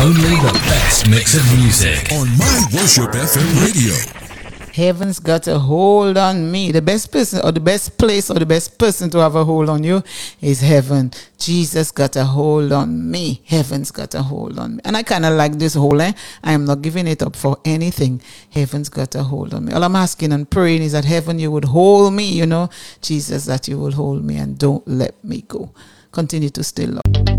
Only the best mix of music on My Worship FM Radio. Heaven's got a hold on me. The best person or the best place or the best person to have a hold on you is heaven. Jesus got a hold on me. Heaven's got a hold on me. And I kind of like this hold. I am not giving it up for anything. Heaven's got a hold on me. All I'm asking and praying is that heaven, you would hold me, Jesus, that you will hold me and don't let me go. Continue to stay low.